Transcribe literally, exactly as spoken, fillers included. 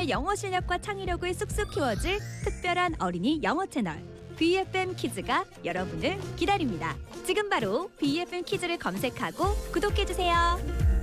여러분의 영어 실력과 창의력을 쑥쑥 키워줄 특별한 어린이 영어 채널 비에프엠 키즈가 여러분을 기다립니다. 지금 바로 비에프엠 키즈를 검색하고 구독해주세요.